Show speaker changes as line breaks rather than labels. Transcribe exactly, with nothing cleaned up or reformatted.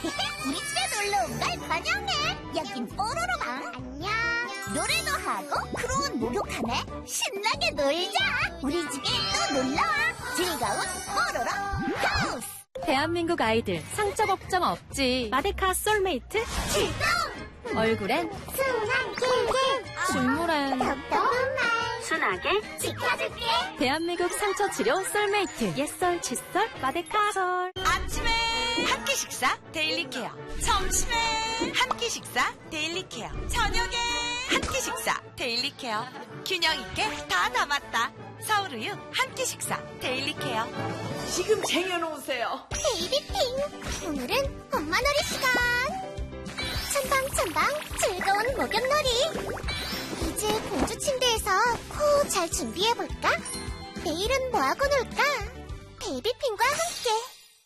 우리 집에 놀러 온 걸 환영해. 여긴 뽀로로방. 안녕. 노래도 하고 크로운 목욕하네. 신나게 놀자. 우리 집에 또 놀러와. 즐거운 뽀로로 하우스.
대한민국 아이들 상처 걱정 없지. 마데카 솔메이트
출동.
얼굴엔
순한 길길.
식물엔
똑똑한
순하게
지켜줄게.
대한민국 상처 치료 솔메이트 옛설 칫솔 마데카 솔.
아침에 한 끼 식사 데일리 케어, 점심에 한 끼 식사 데일리 케어, 저녁에 한 끼 식사 데일리 케어. 균형 있게 다 담았다. 서울우유 한 끼 식사 데일리 케어.
지금 쟁여놓으세요.
베이비핑. 오늘은 엄마놀이 시간. 첨방첨방 즐거운 목욕놀이. 이제 공주 침대에서 코 잘 준비해볼까? 내일은 뭐하고 놀까? 베이비핑과 함께